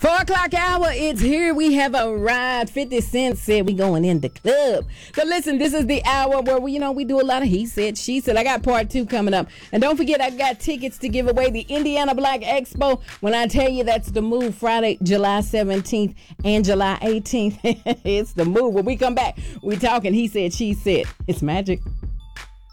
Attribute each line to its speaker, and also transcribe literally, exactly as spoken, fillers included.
Speaker 1: Four o'clock hour, it's here. We have arrived. fifty Cent said we going in the club. But listen, this is the hour where we, you know, we do a lot of he said, she said. I got part two coming up. And don't forget, I got tickets to give away, the Indiana Black Expo. When I tell you that's the move, Friday, July seventeenth and July eighteenth. It's the move. When we come back, we talking he said, she said. It's magic.